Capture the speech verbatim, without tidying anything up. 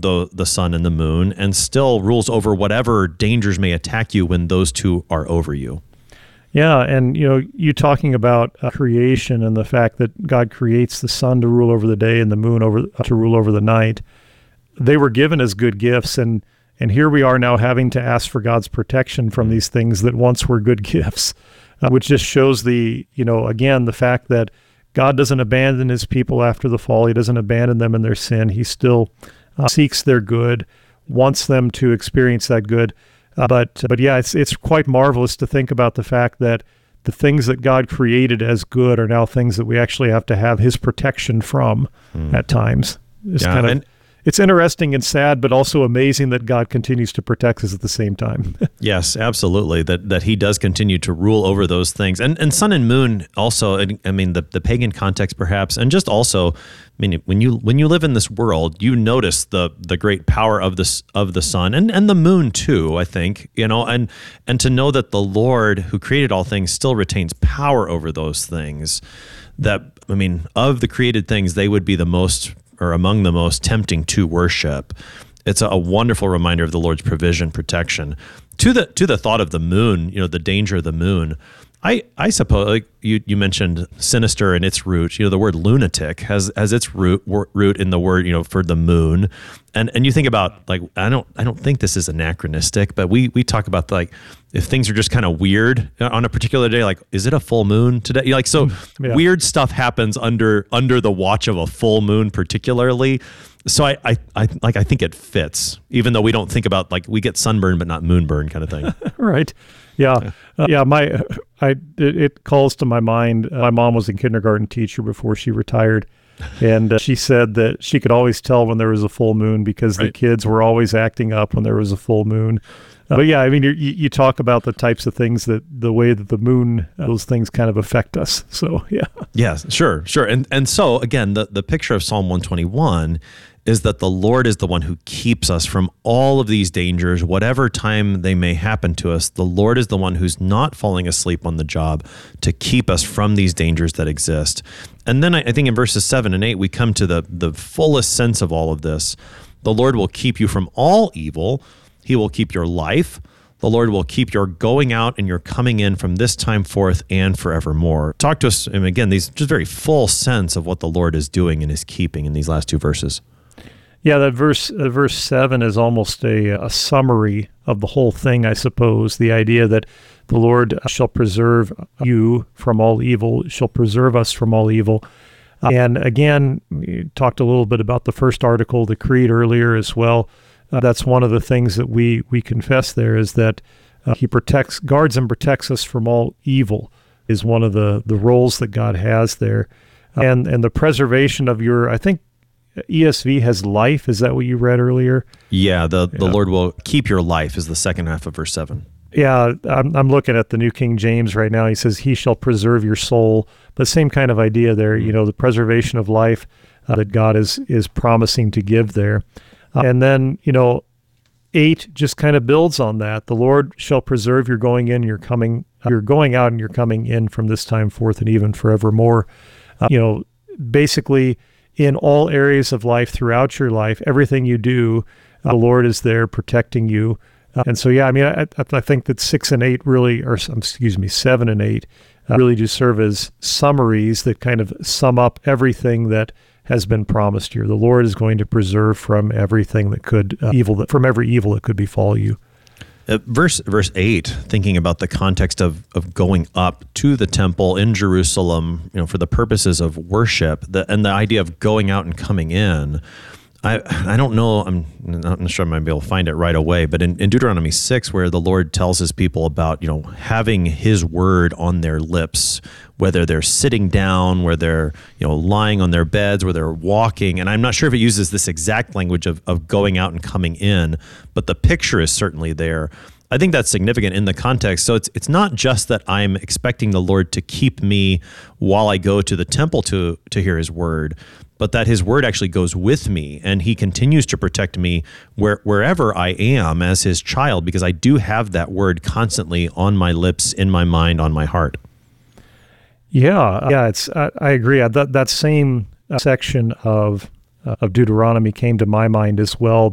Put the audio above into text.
the the sun and the moon, and still rules over whatever dangers may attack you when those two are over you. Yeah, and you know, you talking about uh, creation and the fact that God creates the sun to rule over the day and the moon over uh, to rule over the night. They were given as good gifts, and and here we are now having to ask for God's protection from these things that once were good gifts, uh, which just shows the, you know, again, the fact that God doesn't abandon his people after the fall. He doesn't abandon them in their sin. He still uh, seeks their good, wants them to experience that good. Uh, but but yeah, it's it's quite marvelous to think about the fact that the things that God created as good are now things that we actually have to have his protection from mm. at times. It's yeah, kind of and- It's interesting and sad, but also amazing that God continues to protect us at the same time. Yes, absolutely. That that he does continue to rule over those things. And and sun and moon also, I mean, the, the pagan context perhaps, and just also, I mean, when you when you live in this world, you notice the the great power of this of the sun and, and the moon too, I think, you know, and and to know that the Lord who created all things still retains power over those things, that, I mean, of the created things, they would be the most or among the most tempting to worship. It's a, a wonderful reminder of the Lord's provision, protection. To the to the thought of the moon, you know, the danger of the moon. I I suppose, like you you mentioned sinister in its root. You know, the word lunatic has has its root wor, root in the word, you know, for the moon. And and you think about, like, I don't I don't think this is anachronistic, but we we talk about, like, if things are just kind of weird on a particular day, like, is it a full moon today? Like, so yeah. Weird stuff happens under under the watch of a full moon, particularly. So I, I, I like I think it fits, even though we don't think about, like, we get sunburn but not moonburn kind of thing. Right. Yeah. Yeah. Uh, yeah. My, I, it, it calls to my mind. Uh, my mom was a kindergarten teacher before she retired. And uh, she said that she could always tell when there was a full moon because right. the kids were always acting up when there was a full moon. Uh, but yeah, I mean, you, you talk about the types of things that the way that the moon, uh, those things kind of affect us. So yeah. Yes, sure, sure. And and so again, the, the picture of Psalm one twenty-one is that the Lord is the one who keeps us from all of these dangers, whatever time they may happen to us. The Lord is the one who's not falling asleep on the job to keep us from these dangers that exist. And then I, I think in verses seven and eight, we come to the, the fullest sense of all of this. The Lord will keep you from all evil. He will keep your life. The Lord will keep your going out and your coming in from this time forth and forevermore. Talk to us, and again, these just very full sense of what the Lord is doing and is keeping in these last two verses. Yeah, that verse, uh, verse seven is almost a, a summary of the whole thing, I suppose. The idea that the Lord shall preserve you from all evil, shall preserve us from all evil. Uh, and again, we talked a little bit about the first article, the Creed, earlier as well. Uh, that's one of the things that we we confess there, is that uh, he protects, guards and protects us from all evil, is one of the, the roles that God has there. And and the preservation of your, I think, E S V has life. Is that what you read earlier? Yeah, the, the yeah. Lord will keep your life is the second half of verse seven. Yeah, I'm, I'm looking at the New King James right now. He says, he shall preserve your soul. But same kind of idea there, you know, the preservation of life uh, that God is is promising to give there. Uh, and then, you know, eight just kind of builds on that. The Lord shall preserve your going in, your coming, uh, your going out and your coming in from this time forth and even forevermore. Uh, you know, basically, in all areas of life throughout your life, everything you do, uh, the Lord is there protecting you. Uh, and so, yeah, I mean, I, I think that six and eight really, or excuse me, seven and eight uh, really do serve as summaries that kind of sum up everything that has been promised here. The Lord is going to preserve from everything that could, uh, evil, that, from every evil that could befall you. Uh, verse verse eight, thinking about the context of of going up to the temple in Jerusalem, you know, for the purposes of worship, the, and the idea of going out and coming in. I I don't know, I'm not sure I might be able to find it right away, but in, in Deuteronomy six, where the Lord tells his people about, you know, having his word on their lips, whether they're sitting down, where they're, you know, lying on their beds, where they're walking, and I'm not sure if it uses this exact language of, of going out and coming in, but the picture is certainly there. I think that's significant in the context. So it's it's not just that I'm expecting the Lord to keep me while I go to the temple to to hear his word, but that his word actually goes with me and he continues to protect me where, wherever I am as his child, because I do have that word constantly on my lips, in my mind, on my heart. Yeah, yeah, it's I, I agree. That that same section of uh, of Deuteronomy came to my mind as well.